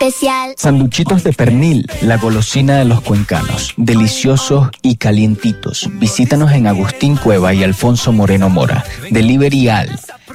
especial. Sanduchitos de pernil, la golosina de los cuencanos. Deliciosos y calientitos. Visítanos en Agustín Cueva y Alfonso Moreno Mora. Delivery al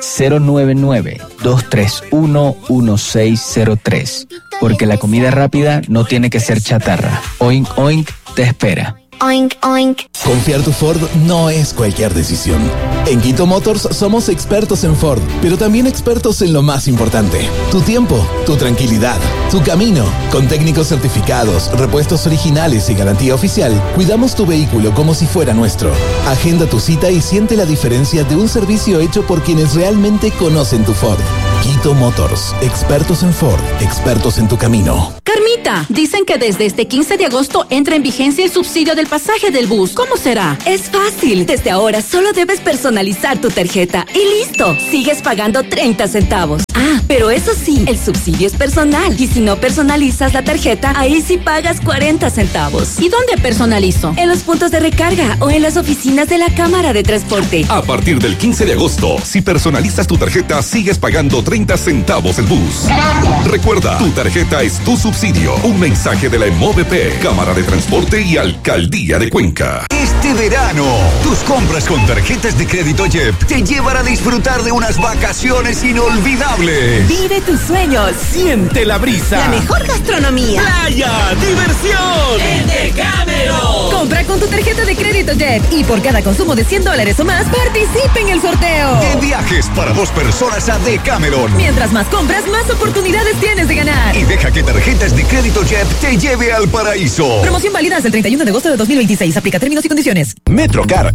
099-231-1603. Porque la comida rápida no tiene que ser chatarra. Oink Oink te espera. Oink, oink. Confiar tu Ford no es cualquier decisión. En Quito Motors somos expertos en Ford, pero también expertos en lo más importante: tu tiempo, tu tranquilidad, tu camino. Con técnicos certificados, repuestos originales y garantía oficial, cuidamos tu vehículo como si fuera nuestro. Agenda tu cita y siente la diferencia de un servicio hecho por quienes realmente conocen tu Ford. Quito Motors, expertos en Ford, expertos en tu camino. Carmita, dicen que desde este 15 de agosto entra en vigencia el subsidio del pasaje del bus. ¿Cómo será? Es fácil. Desde ahora solo debes personalizar tu tarjeta y listo. Sigues pagando 30 centavos. Ah, pero eso sí, el subsidio es personal. Y si no personalizas la tarjeta, ahí sí pagas 40 centavos. ¿Y dónde personalizo? En los puntos de recarga o en las oficinas de la Cámara de Transporte. A partir del 15 de agosto, si personalizas tu tarjeta, sigues pagando 30 centavos el bus. Gracias. Recuerda, tu tarjeta es tu subsidio. Un mensaje de la MOVP, Cámara de Transporte y Alcaldía de Cuenca. Este verano, tus compras con tarjetas de crédito JEP te llevan a disfrutar de unas vacaciones inolvidables. Vive tus sueños. Siente la brisa. La mejor gastronomía. Playa, diversión. ¡El Decámero! Compra con tu tarjeta de crédito JEP y por cada consumo de $100 o más, participe en el sorteo. De viajes para 2 personas a Decameron. Mientras más compras, más oportunidades tienes de ganar. Y deja que tarjetas de crédito JEP te lleve al paraíso. Promoción válida hasta el 31 de agosto de 2026. Aplica términos y condiciones. Metrocar